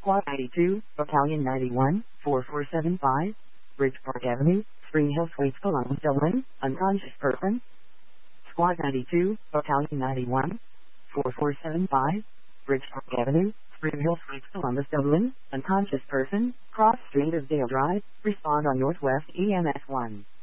Squad 92, Battalion 91, 4475, Bridge Park Avenue, Spring Hill Suites, Columbus, Dublin, unconscious person. Squad 92, Battalion 91, 4475, Bridge Park Avenue, Spring Hill Suites, Columbus, Dublin, unconscious person, cross street of Dale Drive, respond on Northwest EMS 1.